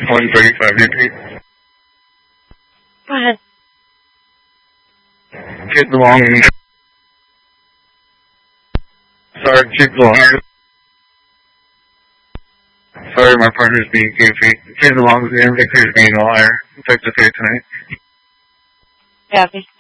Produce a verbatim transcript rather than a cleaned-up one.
one thirty-five, repeat. Go ahead. Kids along. Sorry, kids along. Sorry, my partner's being goofy. Kids along with the Victor's being a liar. Face to face tonight. Copy.